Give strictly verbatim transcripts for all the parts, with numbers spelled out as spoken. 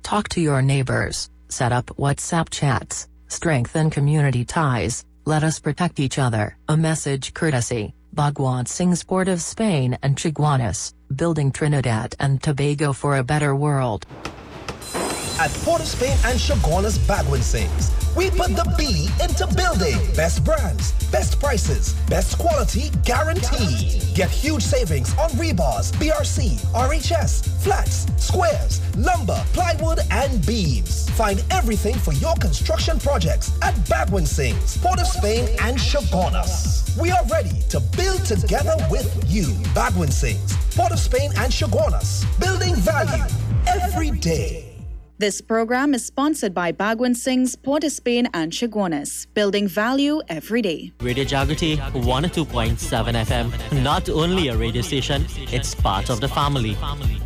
Talk to your neighbors, set up WhatsApp chats, strengthen community ties, let us protect each other. A message courtesy, Bhagwan Singh's Port of Spain and Chaguanas, building Trinidad and Tobago for a better world. At Port of Spain and Chaguanas Bhagwan Singh's, we put the B into building. Best brands, best prices, best quality guaranteed. Get huge savings on rebars, B R C, R H S, flats, squares, lumber, plywood and beams. Find everything for your construction projects at Bhagwan Singh's, Port of Spain and Chaguanas. We are ready to build together with you. Bhagwan Singh's, Port of Spain and Chaguanas, building value every day. This program is sponsored by Bhagwan Singh's, Port of Spain and Chaguanas, building value every day. Radio Jagriti one oh two point seven F M, not only a radio station, it's part of the family.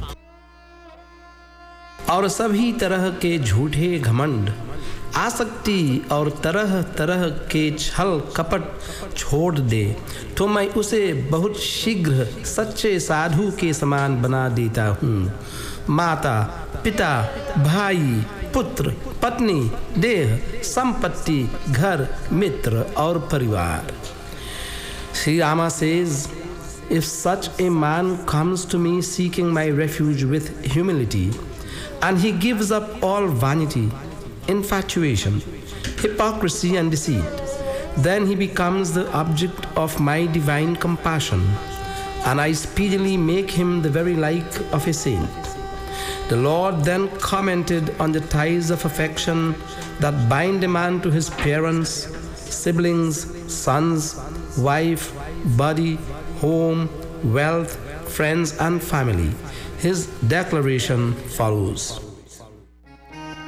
और सभी तरह के झूठे घमंड, आसक्ति और तरह तरह के छल कपट छोड़ दे तो मैं उसे बहुत शीघ्र सच्चे साधु के समान बना देता हूँ। माता, पिता, भाई, पुत्र, पत्नी, देह, संपत्ति, घर, मित्र और परिवार. Sri Rama says, if such a man comes to me seeking my refuge with humility, and he gives up all vanity, infatuation, hypocrisy and deceit, then he becomes the object of my divine compassion, and I speedily make him the very like of a saint. The Lord then commented on the ties of affection that bind a man to his parents, siblings, sons, wife, body, home, wealth, friends and family. His declaration follows.